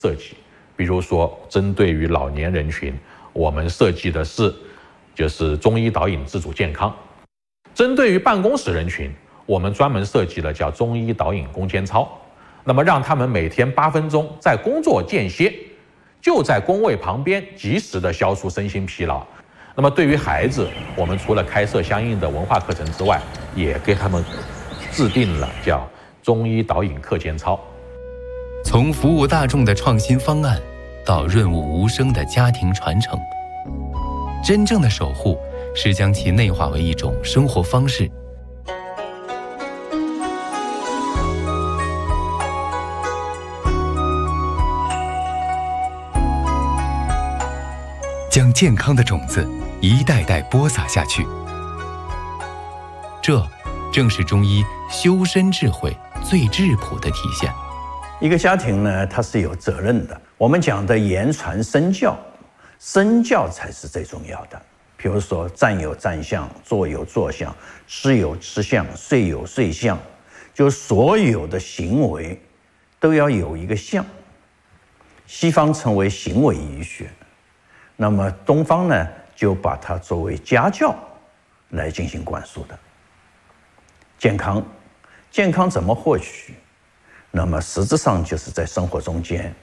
设计。比如说，针对于老年人群，我们设计的就是中医导引自主健康；针对于办公室人群，我们专门设计了叫中医导引攻坚操。那么让他们每天8分钟在工作间歇，就在工位旁边及时的消除身心疲劳。那么对于孩子，我们除了开设相应的文化课程之外，也给他们制定了叫中医导引课间操。 从服务大众的创新方案到润物无声的家庭传承，真正的守护是将其内化为一种生活方式。将健康的种子一代代播撒下去，这正是中医修身智慧最质朴的体现。 一个家庭呢，它是有责任的。我们讲的言传身教，身教才是最重要的。比如说，站有站相，坐有坐相，吃有吃相，睡有睡相，就所有的行为都要有一个相。西方称为行为医学。那么东方呢，就把它作为家教来进行灌输的。健康怎么获取？那么实质上就是在生活中间。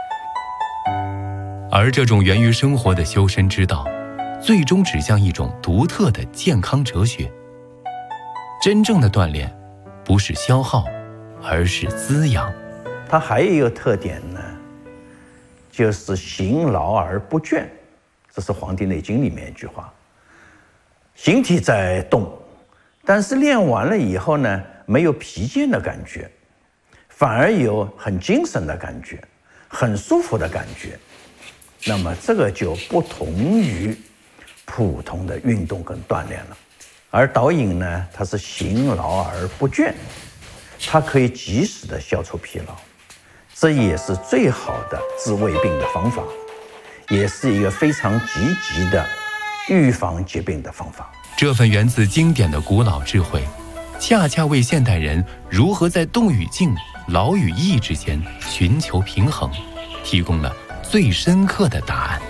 而这种源于生活的修身之道，最终指向一种独特的健康哲学。真正的锻炼，不是消耗，而是滋养。 它还有一个特点呢，就是行劳而不倦。这是《黄帝内经》里面一句话。形体在动，但是练完了以后呢，没有疲倦的感觉，反而有很精神的感觉，很舒服的感觉。那么这个就不同于普通的运动跟锻炼了。而导引呢，它是行劳而不倦，它可以及时的消除疲劳，这也是最好的治胃病的方法，也是一个非常积极的预防疾病的方法。 这份源自经典的古老智慧，恰恰为现代人如何在动与静、劳与逸之间寻求平衡，提供了最深刻的答案。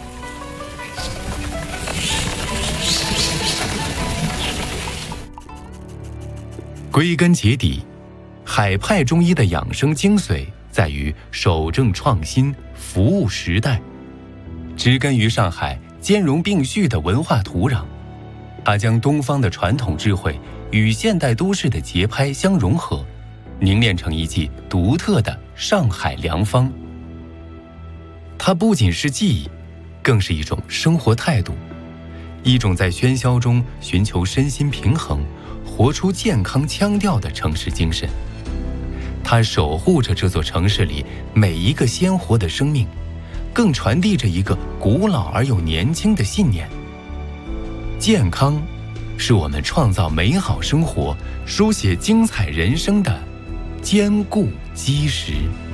归根结底，海派中医的养生精髓在于守正创新，服务时代。植根于上海兼容并蓄的文化土壤，它将东方的传统智慧与现代都市的节拍相融合，凝练成一剂独特的上海良方。它不仅是技艺，更是一种生活态度，一种在喧嚣中寻求身心平衡，活出健康腔调的城市精神。它守护着这座城市里每一个鲜活的生命，更传递着一个古老而又年轻的信念：健康是我们创造美好生活、书写精彩人生的坚固基石。